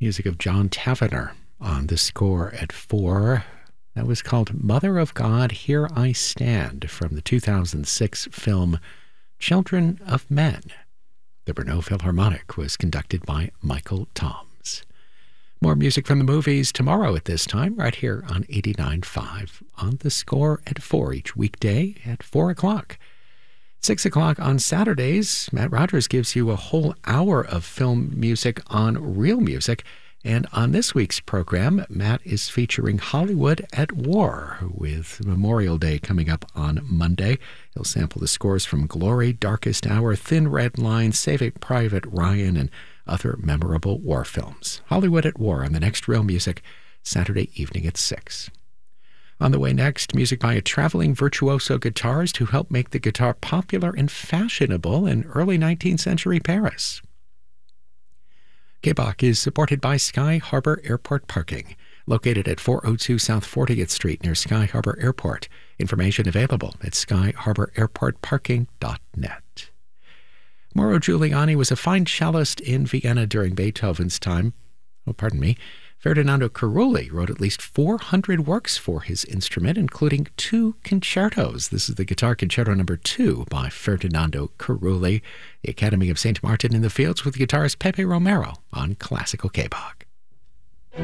Music of John Tavener on the score at 4. That was called Mother of God, Here I Stand, from the 2006 film Children of Men. The Brno Philharmonic was conducted by Michael Toms. More music from the movies tomorrow at this time, right here on 89.5 on the score at 4 each weekday at 4 o'clock. 6 o'clock on Saturdays, Matt Rogers gives you a whole hour of film music on Real Music. And on this week's program, Matt is featuring Hollywood at War, with Memorial Day coming up on Monday. He'll sample the scores from Glory, Darkest Hour, Thin Red Line, Saving Private Ryan, and other memorable war films. Hollywood at War on the next Real Music, Saturday evening at 6. On the way next, music by a traveling virtuoso guitarist who helped make the guitar popular and fashionable in early 19th century Paris. K-Bach is supported by Sky Harbor Airport Parking, located at 402 South 40th Street near Sky Harbor Airport. Information available at skyharbораirportparking.net. Mauro Giuliani was a fine cellist in Vienna during Beethoven's time. Ferdinando Carulli wrote at least 400 works for his instrument, including 2 concertos. This is the Guitar Concerto No. 2 by Ferdinando Carulli. The Academy of St. Martin in the Fields with guitarist Pepe Romero on Classical K-Bach.